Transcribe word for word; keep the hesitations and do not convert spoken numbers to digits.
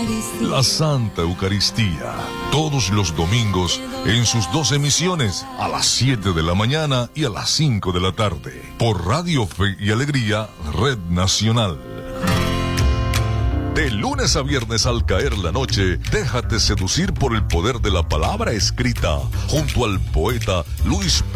La Santa Eucaristía, todos los domingos en sus dos emisiones, a las siete de la mañana y a las cinco de la tarde, por Radio Fe y Alegría, Red Nacional. De lunes a viernes al caer la noche, déjate seducir por el poder de la palabra escrita, junto al poeta Luis